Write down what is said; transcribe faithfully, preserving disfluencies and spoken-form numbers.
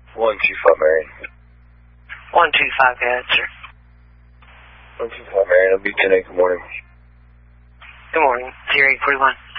one two five Marion. one two five, go ahead, sir. one two five Marion, I'll be ten eight, good morning. Good morning, zero eight forty-one.